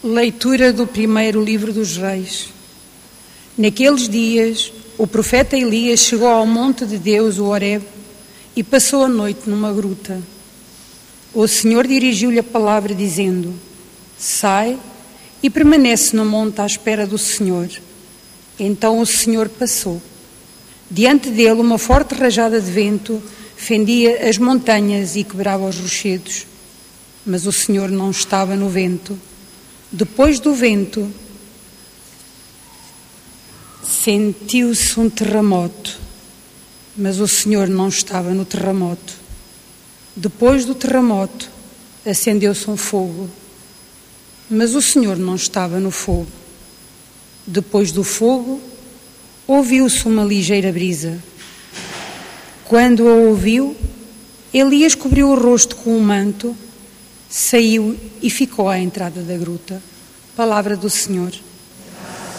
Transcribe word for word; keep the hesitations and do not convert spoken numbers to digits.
Leitura do primeiro livro dos Reis. Naqueles dias, o profeta Elias chegou ao monte de Deus, o Horebe, e passou a noite numa gruta. O Senhor dirigiu-lhe a palavra, dizendo: sai e permanece no monte à espera do Senhor. Então o Senhor passou. Diante dele, uma forte rajada de vento fendia as montanhas e quebrava os rochedos. Mas o Senhor não estava no vento. Depois do vento, sentiu-se um terremoto, mas o Senhor não estava no terremoto. Depois do terremoto, acendeu-se um fogo, mas o Senhor não estava no fogo. Depois do fogo, ouviu-se uma ligeira brisa. Quando a ouviu, Elias cobriu o rosto com um manto, saiu e ficou à entrada da gruta. Palavra do Senhor.